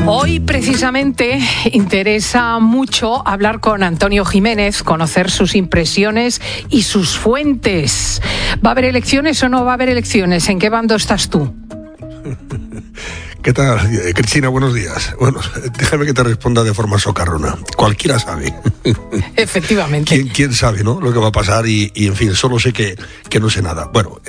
Hoy precisamente interesa mucho hablar con Antonio Jiménez, conocer sus impresiones y sus fuentes. ¿Va a haber elecciones o no va a haber elecciones? ¿En qué bando estás tú? ¿Qué tal, Cristina? Buenos días. Bueno, déjame que te responda de forma socarrona. Cualquiera sabe. Efectivamente. ¿Quién sabe, no? Lo que va a pasar y en fin, solo sé que no sé nada. Bueno,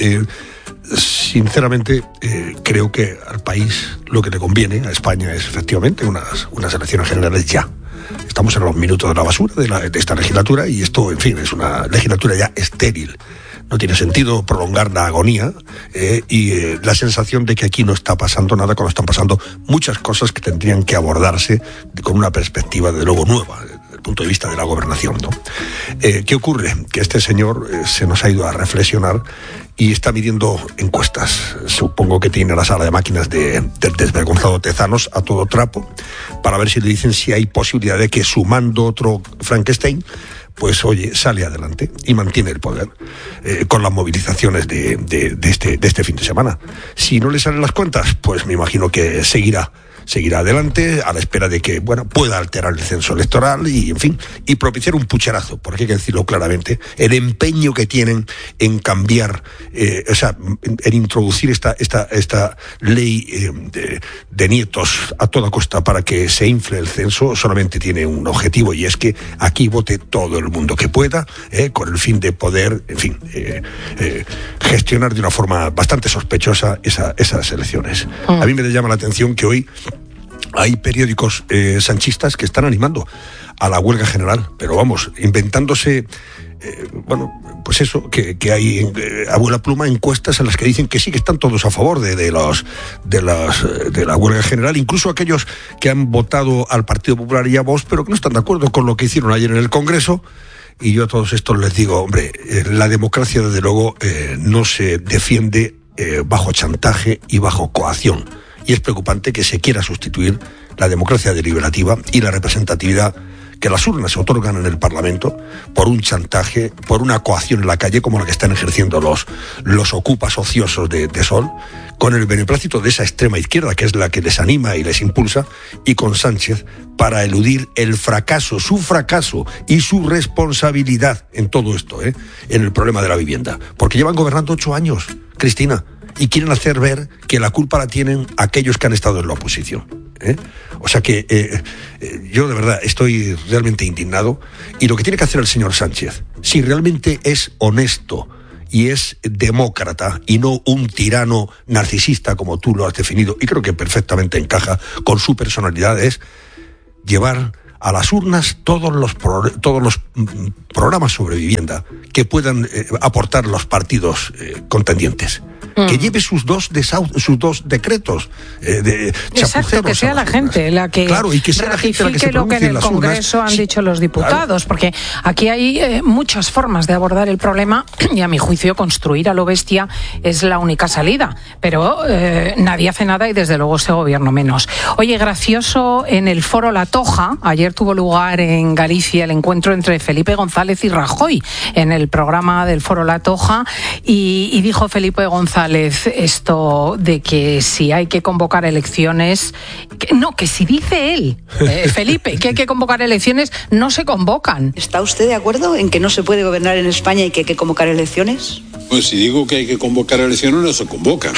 sinceramente, creo que al país lo que le conviene, a España, es efectivamente unas elecciones generales ya. Estamos en los minutos de la basura de esta legislatura y esto, en fin, es una legislatura ya estéril. No tiene sentido prolongar la agonía y la sensación de que aquí no está pasando nada cuando están pasando muchas cosas que tendrían que abordarse con una perspectiva, de luego, nueva, desde el punto de vista de la gobernación, ¿no? ¿Qué ocurre? Que este señor se nos ha ido a reflexionar y está midiendo encuestas. Supongo que tiene la sala de máquinas del desvergonzado Tezanos a todo trapo para ver si le dicen si hay posibilidad de que, sumando otro Frankenstein, pues oye, sale adelante y mantiene el poder con las movilizaciones de este fin de semana. Si no le salen las cuentas, pues me imagino que seguirá adelante a la espera de que, bueno, pueda alterar el censo electoral y, en fin, y propiciar un pucherazo, porque hay que decirlo claramente, el empeño que tienen en cambiar, en introducir esta ley de nietos a toda costa para que se infle el censo, solamente tiene un objetivo, y es que aquí vote todo el mundo que pueda, con el fin de poder, en fin, gestionar de una forma bastante sospechosa esas elecciones. A mí me llama la atención que hoy hay periódicos sanchistas que están animando a la huelga general, pero vamos, inventándose, pues eso, que hay abuela pluma, encuestas en las que dicen que sí, que están todos a favor de la huelga general, incluso aquellos que han votado al Partido Popular y a Vox, pero que no están de acuerdo con lo que hicieron ayer en el Congreso. Y yo a todos estos les digo, hombre, la democracia desde luego no se defiende bajo chantaje y bajo coacción. Y es preocupante que se quiera sustituir la democracia deliberativa y la representatividad que las urnas se otorgan en el Parlamento por un chantaje, por una coacción en la calle como la que están ejerciendo los ocupas ociosos de Sol, con el beneplácito de esa extrema izquierda que es la que les anima y les impulsa, y con Sánchez para eludir el fracaso, su fracaso y su responsabilidad en todo esto, en el problema de la vivienda. Porque llevan gobernando 8 años, Cristina, y quieren hacer ver que la culpa la tienen aquellos que han estado en la oposición. O sea que yo de verdad estoy realmente indignado, y lo que tiene que hacer el señor Sánchez, si realmente es honesto y es demócrata y no un tirano narcisista como tú lo has definido, y creo que perfectamente encaja con su personalidad, es llevar a las urnas todos los programas sobre vivienda que puedan aportar los partidos contendientes. Que lleve sus dos decretos exacto, que sea la gente la que, claro, y que sea ratifique lo que en el Congreso han dicho los diputados, claro. Porque aquí hay muchas formas de abordar el problema y, a mi juicio, construir a lo bestia es la única salida, pero nadie hace nada y desde luego este gobierno menos. Oye, gracioso, en el foro La Toja ayer tuvo lugar en Galicia el encuentro entre Felipe González y Rajoy en el programa del foro La Toja, y dijo Felipe González esto de que si hay que convocar elecciones, que si dice él, Felipe, que hay que convocar elecciones, no se convocan. ¿Está usted de acuerdo en que no se puede gobernar en España y que hay que convocar elecciones? Pues si digo que hay que convocar elecciones, no se convocan.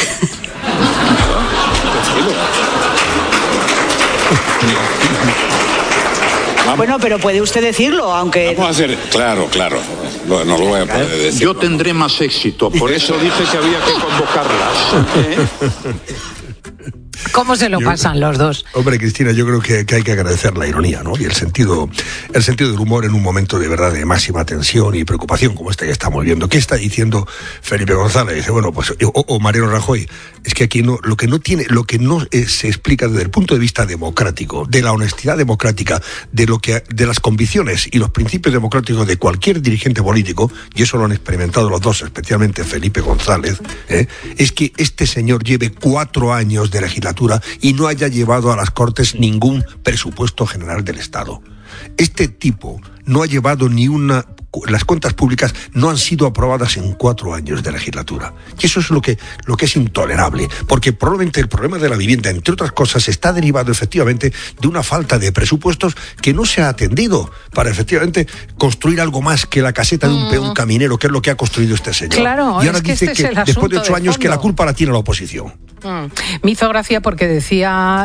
Bueno, pero puede usted decirlo, aunque... Vamos a hacer... Claro. No lo voy a poder decir. Yo tendré más éxito, por eso dije que había que convocarlas. ¿Cómo se lo pasan los dos? Hombre, Cristina, yo creo que hay que agradecer la ironía, ¿no? Y el sentido del humor en un momento de verdad de máxima tensión y preocupación como este que estamos viendo. ¿Qué está diciendo Felipe González? Dice, bueno, pues, o Mariano Rajoy, es que aquí lo que no se explica desde el punto de vista democrático, de la honestidad democrática, de las convicciones y los principios democráticos de cualquier dirigente político, y eso lo han experimentado los dos, especialmente Felipe González, es que este señor lleve 4 años de legislatura y no haya llevado a las Cortes ningún presupuesto general del Estado. Este tipo no ha llevado ni una las cuentas públicas no han sido aprobadas en 4 años de legislatura. Y eso es lo que es intolerable, porque probablemente el problema de la vivienda, entre otras cosas, está derivado efectivamente de una falta de presupuestos que no se ha atendido para efectivamente construir algo más que la caseta de un peón caminero, que es lo que ha construido este señor. Claro, y ahora dice que después de 8 años que la culpa la tiene la oposición. Me hizo gracia porque decía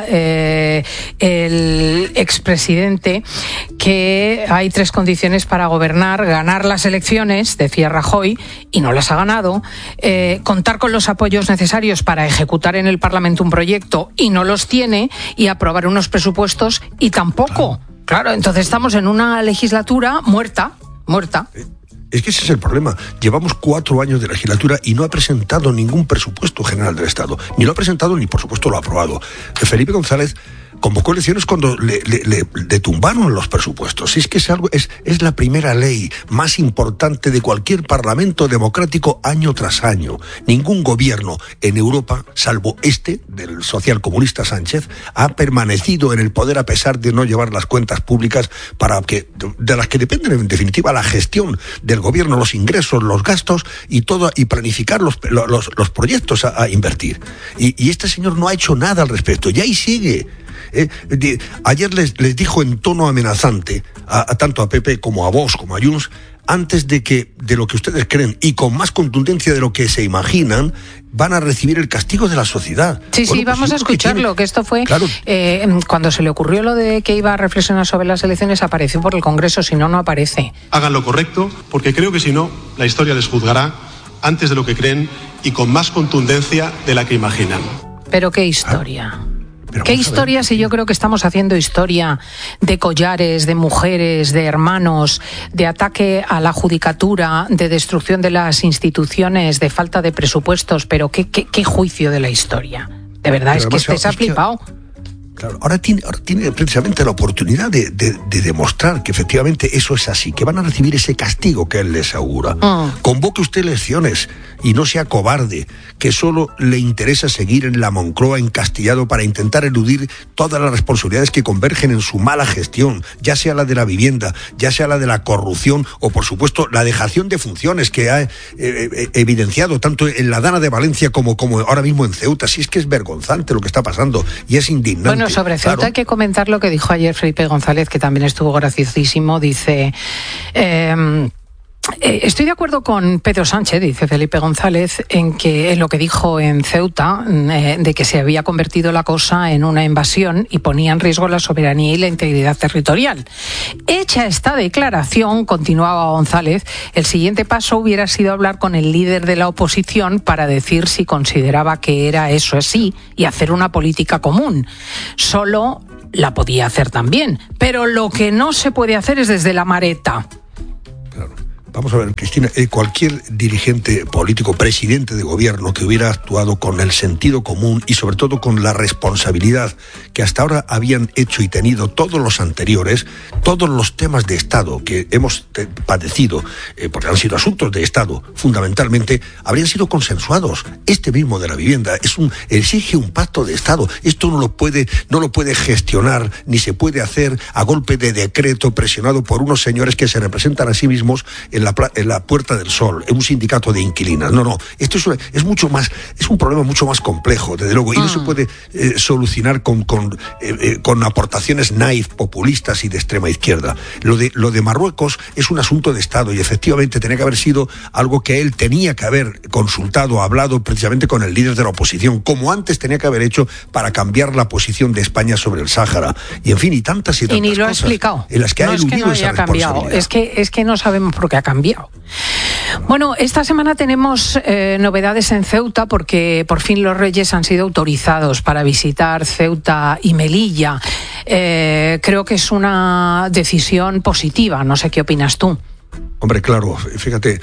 el expresidente que hay 3 condiciones para gobernar: ganar las elecciones, decía Rajoy, y no las ha ganado, contar con los apoyos necesarios para ejecutar en el Parlamento un proyecto y no los tiene, y aprobar unos presupuestos y tampoco. Claro, entonces estamos en una legislatura muerta. Es que ese es el problema. Llevamos 4 años de legislatura y no ha presentado ningún presupuesto general del Estado. Ni lo ha presentado ni, por supuesto, lo ha aprobado. Felipe González convocó elecciones cuando le tumbaron los presupuestos. Es que es la primera ley más importante de cualquier parlamento democrático año tras año. Ningún gobierno en Europa, salvo del socialcomunista Sánchez, ha permanecido en el poder a pesar de no llevar las cuentas públicas de las que dependen en definitiva la gestión del gobierno, los ingresos, los gastos y todo, y planificar los proyectos a invertir. Y este señor no ha hecho nada al respecto, y ahí sigue. Ayer les dijo en tono amenazante tanto a PP como a Vox como a Junts, antes de lo que ustedes creen y con más contundencia de lo que se imaginan, van a recibir el castigo de la sociedad. Sí, vamos a escucharlo, que esto fue, claro. Cuando se le ocurrió lo de que iba a reflexionar sobre las elecciones, apareció por el Congreso, si no, no aparece. Hagan lo correcto, porque creo que si no, la historia les juzgará antes de lo que creen y con más contundencia de la que imaginan. ¿Pero qué historia? ¿Qué historia si yo creo que estamos haciendo historia de collares, de mujeres, de hermanos, de ataque a la judicatura, de destrucción de las instituciones, de falta de presupuestos? Pero ¿qué juicio de la historia? De verdad, es que se ha flipado. Claro, ahora tiene precisamente la oportunidad de demostrar que efectivamente eso es así, que van a recibir ese castigo que él les augura. Convoque usted elecciones y no sea cobarde, que solo le interesa seguir en la Moncloa encastillado para intentar eludir todas las responsabilidades que convergen en su mala gestión, ya sea la de la vivienda, ya sea la de la corrupción o, por supuesto, la dejación de funciones que ha evidenciado tanto en la Dana de Valencia como ahora mismo en Ceuta. Si es que es vergonzante lo que está pasando y es indignante. Bueno, sobre Ceuta, claro, hay que comentar lo que dijo ayer Felipe González, que también estuvo graciosísimo. Dice... estoy de acuerdo con Pedro Sánchez, dice Felipe González, en lo que dijo en Ceuta, de que se había convertido la cosa en una invasión y ponía en riesgo la soberanía y la integridad territorial. Hecha esta declaración, continuaba González, el siguiente paso hubiera sido hablar con el líder de la oposición para decir si consideraba que era eso así y hacer una política común. Solo la podía hacer también, pero lo que no se puede hacer es desde la mareta. Vamos a ver, Cristina, cualquier dirigente político, presidente de gobierno que hubiera actuado con el sentido común y sobre todo con la responsabilidad que hasta ahora habían hecho y tenido todos los anteriores, todos los temas de Estado que hemos padecido, porque han sido asuntos de Estado fundamentalmente, habrían sido consensuados. Este mismo de la vivienda exige un pacto de Estado. Esto no lo puede gestionar ni se puede hacer a golpe de decreto presionado por unos señores que se representan a sí mismos en la Puerta del Sol, en un sindicato de inquilinas. No, esto es mucho más, es un problema mucho más complejo, desde luego, y no se puede solucionar con aportaciones naif, populistas y de extrema izquierda. Lo de Marruecos es un asunto de Estado y efectivamente tenía que haber sido algo que él tenía que haber consultado, hablado precisamente con el líder de la oposición, como antes tenía que haber hecho para cambiar la posición de España sobre el Sáhara. Y en fin, y tantas y ni lo cosas ha explicado. En las que ha eludido esa responsabilidad. Es que no sabemos por qué ha cambiado. Bueno, esta semana tenemos novedades en Ceuta porque por fin los reyes han sido autorizados para visitar Ceuta y Melilla. Creo que es una decisión positiva. No sé qué opinas tú. Hombre, claro, fíjate,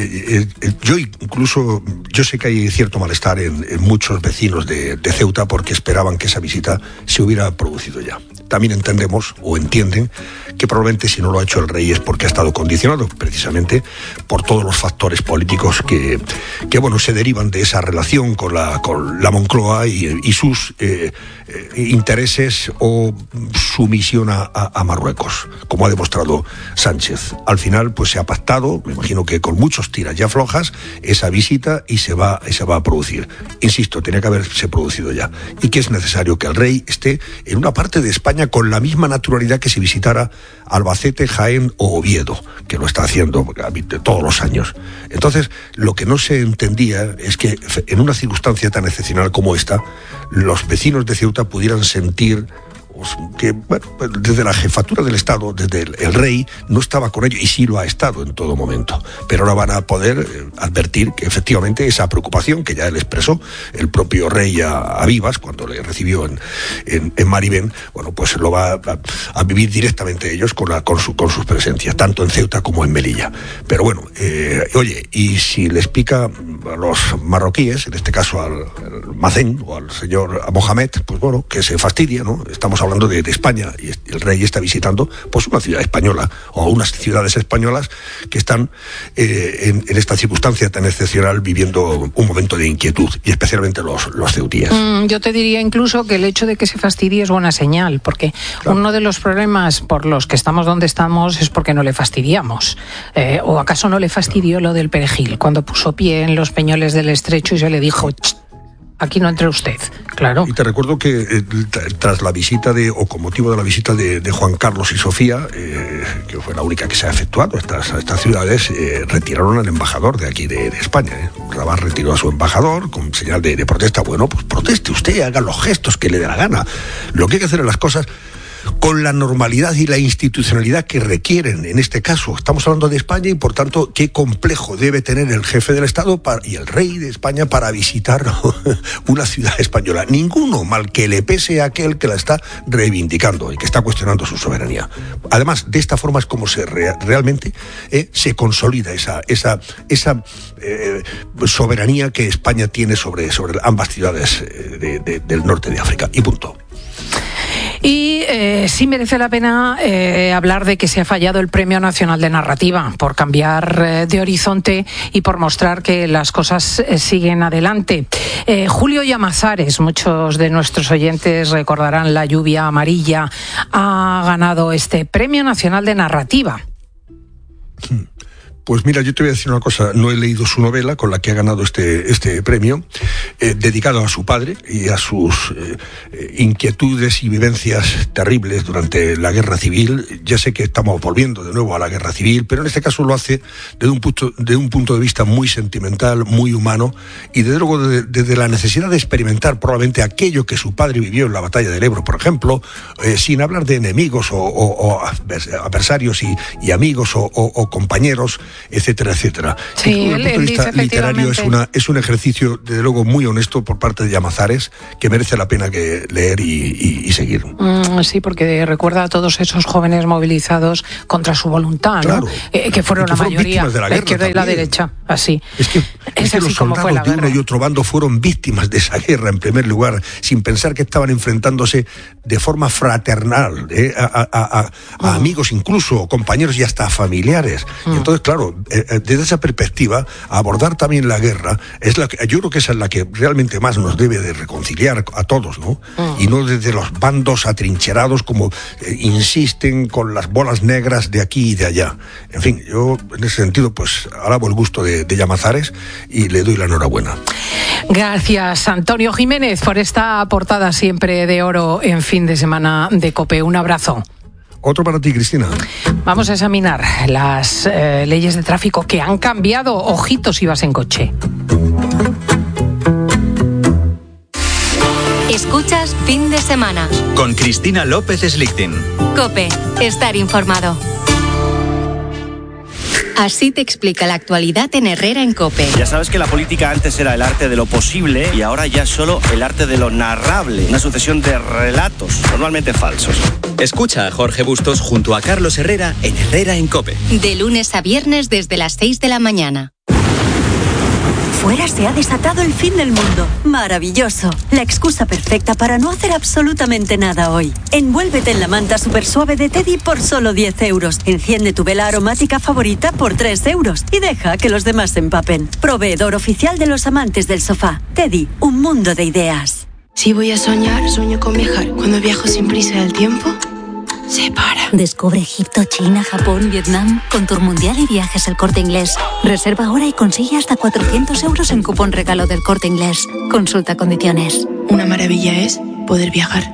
yo sé que hay cierto malestar en muchos vecinos de Ceuta porque esperaban que esa visita se hubiera producido ya. También entendemos o entienden que probablemente si no lo ha hecho el rey es porque ha estado condicionado precisamente por todos los factores políticos que se derivan de esa relación con la Moncloa y sus intereses o sumisión a Marruecos, como ha demostrado Sánchez. Al final, pues se ha pactado, me imagino que con muchos tiras ya flojas, esa visita y se va a producir. Insisto, tenía que haberse producido ya. Y que es necesario que el rey esté en una parte de España con la misma naturalidad que si visitara Albacete, Jaén o Oviedo, que lo está haciendo todos los años. Entonces, lo que no se entendía es que en una circunstancia tan excepcional como esta, los vecinos de Ceuta pudieran sentir que, bueno, desde la jefatura del Estado, desde el rey, no estaba con ello, y sí lo ha estado en todo momento. Pero ahora van a poder advertir que efectivamente esa preocupación que ya él expresó, el propio rey a Vivas, cuando le recibió en Maribén, bueno, pues lo va a vivir directamente ellos con sus presencias, tanto en Ceuta como en Melilla. Pero bueno, oye, y si les pica a los marroquíes, en este caso al Mazén o al señor Mohamed, pues bueno, que se fastidia, ¿no? Estamos hablando de España y el rey está visitando pues una ciudad española o unas ciudades españolas que están en esta circunstancia tan excepcional viviendo un momento de inquietud, y especialmente los ceutíes. Yo te diría incluso que el hecho de que se fastidie es buena señal, porque claro, uno de los problemas por los que estamos donde estamos es porque no le fastidiamos. ¿O acaso no le fastidió lo del perejil cuando puso pie en los peñoles del Estrecho y se le dijo: aquí no entre usted? Claro. Y te recuerdo que tras la visita con motivo de la visita de Juan Carlos y Sofía, que fue la única que se ha efectuado a estas ciudades, retiraron al embajador de aquí de España. Rabat retiró a su embajador con señal de protesta. Bueno, pues proteste usted, haga los gestos que le dé la gana. Lo que hay que hacer es las cosas con la normalidad y la institucionalidad que requieren. En este caso estamos hablando de España y por tanto qué complejo debe tener el jefe del Estado y el rey de España para visitar una ciudad española. Ninguno, mal que le pese a aquel que la está reivindicando y que está cuestionando su soberanía. Además, de esta forma es como realmente se consolida esa soberanía que España tiene sobre ambas ciudades del norte de África. Y punto. Y sí merece la pena hablar de que se ha fallado el Premio Nacional de Narrativa por cambiar de horizonte y por mostrar que las cosas siguen adelante. Julio Llamazares, muchos de nuestros oyentes recordarán La lluvia amarilla, ha ganado este Premio Nacional de Narrativa. Pues mira, yo te voy a decir una cosa, no he leído su novela con la que ha ganado este premio, dedicado a su padre y a sus inquietudes y vivencias terribles durante la guerra civil. Ya sé que estamos volviendo de nuevo a la guerra civil, pero en este caso lo hace desde un punto de vista muy sentimental, muy humano, y desde luego desde la necesidad de experimentar probablemente aquello que su padre vivió en la batalla del Ebro, por ejemplo, sin hablar de enemigos o adversarios y amigos o compañeros, etcétera, etcétera. Sí, desde el punto de vista literario es un ejercicio, desde luego, muy honesto por parte de Llamazares, que merece la pena que leer y seguir. Sí, porque recuerda a todos esos jóvenes movilizados contra su voluntad, claro, ¿no? Que fueron la mayoría, de la izquierda y la derecha, así. Es que los soldados de uno y otro bando fueron víctimas de esa guerra, en primer lugar, sin pensar que estaban enfrentándose de forma fraternal a amigos, incluso compañeros y hasta familiares. Y entonces, claro, desde esa perspectiva, abordar también la guerra yo creo que esa es la que realmente más nos debe de reconciliar a todos, ¿no? Y no desde los bandos atrincherados como insisten con las bolas negras de aquí y de allá. En fin, yo en ese sentido pues alabo el gusto de Llamazares y le doy la enhorabuena. Gracias, Antonio Jiménez, por esta portada siempre de oro en fin de semana de COPE. Un abrazo. Otro para ti, Cristina. Vamos a examinar las leyes de tráfico que han cambiado. Ojito si vas en coche. Escuchas Fin de Semana con Cristina López Slichting. COPE, estar informado. Así te explica la actualidad en Herrera en COPE. Ya sabes que la política antes era el arte de lo posible y ahora ya es solo el arte de lo narrable. Una sucesión de relatos, normalmente falsos. Escucha a Jorge Bustos junto a Carlos Herrera en Herrera en COPE. De lunes a viernes desde las 6 de la mañana. Fuera se ha desatado el fin del mundo. Maravilloso. La excusa perfecta para no hacer absolutamente nada hoy. Envuélvete en la manta super suave de Teddy por solo 10 euros. Enciende tu vela aromática favorita por 3 euros. Y deja que los demás se empapen. Proveedor oficial de los amantes del sofá. Teddy, un mundo de ideas. Si voy a soñar, sueño con viajar. Cuando viajo sin prisa del tiempo, Separa. Descubre Egipto, China, Japón, Vietnam con Tour Mundial y Viajes El Corte Inglés. Reserva ahora y consigue hasta 400 euros en cupón regalo del Corte Inglés. Consulta condiciones. Una maravilla es poder viajar.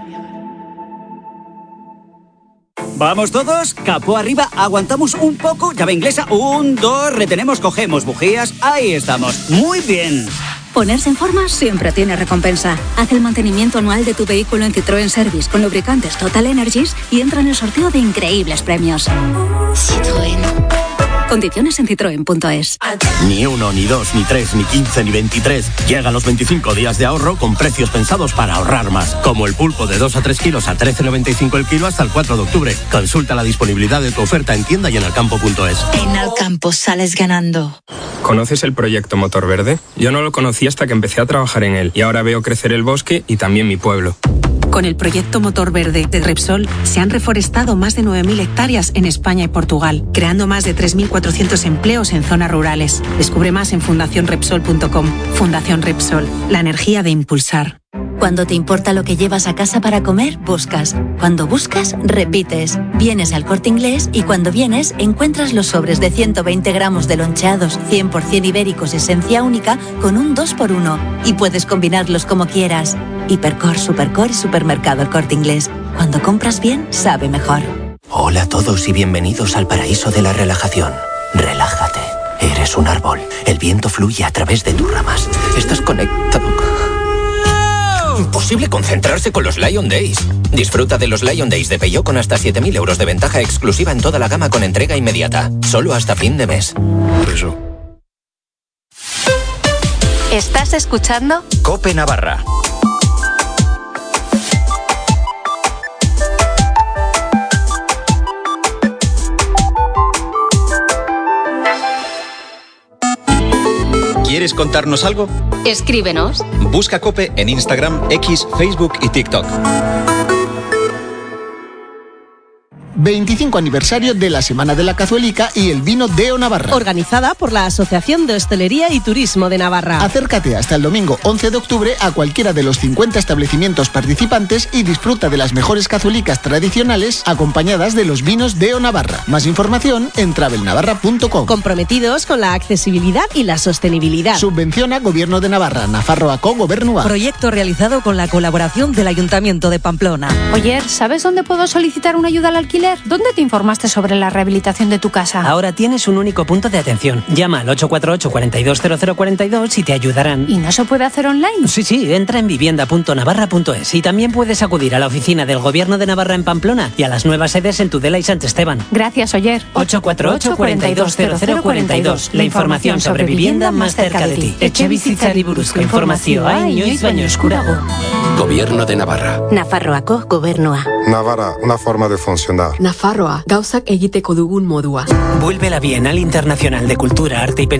Vamos todos, capó arriba, aguantamos un poco, llave inglesa, 1, 2, retenemos, cogemos bujías, ahí estamos, muy bien. Ponerse en forma siempre tiene recompensa. Haz el mantenimiento anual de tu vehículo en Citroën Service con lubricantes Total Energies y entra en el sorteo de increíbles premios. Citroën. Condiciones en citroen.es. Ni 1, ni 2, ni 3, ni 15, ni 23. Llegan los 25 días de ahorro con precios pensados para ahorrar más. Como el pulpo de 2 a 3 kilos a 13,95 el kilo hasta el 4 de octubre. Consulta la disponibilidad de tu oferta en tienda y en alcampo.es. En Alcampo sales ganando. ¿Conoces el proyecto Motor Verde? Yo no lo conocí hasta que empecé a trabajar en él y ahora veo crecer el bosque y también mi pueblo. Con el proyecto Motor Verde de Repsol se han reforestado más de 9.000 hectáreas en España y Portugal, creando más de 3.400 empleos en zonas rurales. Descubre más en fundacionrepsol.com. Fundación Repsol, la energía de impulsar. Cuando te importa lo que llevas a casa para comer, buscas. Cuando buscas, repites. Vienes al Corte Inglés y cuando vienes, encuentras los sobres de 120 gramos de loncheados 100% ibéricos esencia única con un 2x1. Y puedes combinarlos como quieras. Hipercor, Supercor y Supermercado El Corte Inglés. Cuando compras bien, sabe mejor. Hola a todos y bienvenidos al paraíso de la relajación. Relájate. Eres un árbol. El viento fluye a través de tus ramas. Estás conectado. Imposible concentrarse con los Lion Days. Disfruta de los Lion Days de Peugeot con hasta 7.000 euros de ventaja exclusiva en toda la gama con entrega inmediata. Solo hasta fin de mes. Eso. ¿Estás escuchando? COPE Navarra. ¿Quieres contarnos algo? Escríbenos. Busca COPE en Instagram, X, Facebook y TikTok. 25 aniversario de la Semana de la Cazuelica y el vino Deo Navarra. Organizada por la Asociación de Hostelería y Turismo de Navarra. Acércate hasta el domingo 11 de octubre a cualquiera de los 50 establecimientos participantes y disfruta de las mejores cazuelicas tradicionales acompañadas de los vinos Deo Navarra. Más información en travelnavarra.com. Comprometidos con la accesibilidad y la sostenibilidad. Subvenciona Gobierno de Navarra, Nafarroaco Gobernua. Proyecto realizado con la colaboración del Ayuntamiento de Pamplona. Oye, ¿sabes dónde puedo solicitar una ayuda al alquiler? ¿Dónde te informaste sobre la rehabilitación de tu casa? Ahora tienes un único punto de atención. Llama al 848-420042 y te ayudarán. ¿Y no se puede hacer online? Sí, entra en vivienda.navarra.es y también puedes acudir a la oficina del Gobierno de Navarra en Pamplona y a las nuevas sedes en Tudela y Sant Esteban. Gracias, Oyer. 848-420042. La información sobre vivienda más cerca de ti. Etxebizitzari buruzko informazioa inoiz baino eskurago. Gobierno de Navarra. Nafarroako Gobernua. Navarra, una forma de funcionar. Nafarroa, gauzak egiteko dugun modua. Vuelve la Bienal Internacional de Cultura, Arte y